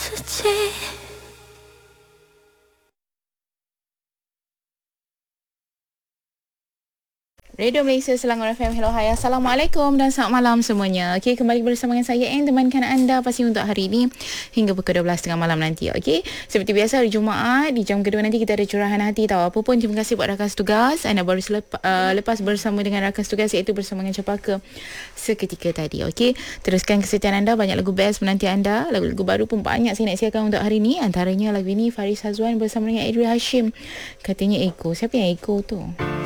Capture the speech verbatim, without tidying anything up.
suci. Radio Malaysia Selangor F M. Hello, hai. Assalamualaikum dan selamat malam semuanya. Okey, kembali bersama dengan saya yang temankan anda pasti untuk hari ini hingga pukul dua belas tiga puluh malam nanti. Okey, seperti biasa hari Jumaat di jam kedua nanti kita ada curahan hati tahu apa pun. Terima kasih buat rakan tugas. Anda baru selepas, uh, lepas bersama dengan rakan tugas iaitu bersama dengan Cepaka seketika tadi. Okey, teruskan kesetiaan anda. Banyak lagu best menanti anda. Lagu-lagu baru pun banyak saya nak siapkan untuk hari ini. Antaranya lagu ini Faris Hazwan bersama dengan Adria Hashim. Katanya Ego. Siapa yang Ego tu?